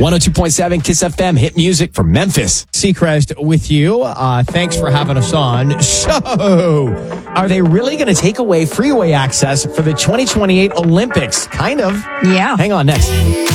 102.7 Kiss FM, hit music from Memphis. Seacrest with you. Thanks for having us on. So, Are they really going to take away freeway access for the 2028 Olympics? Kind of. Yeah. Hang on, next.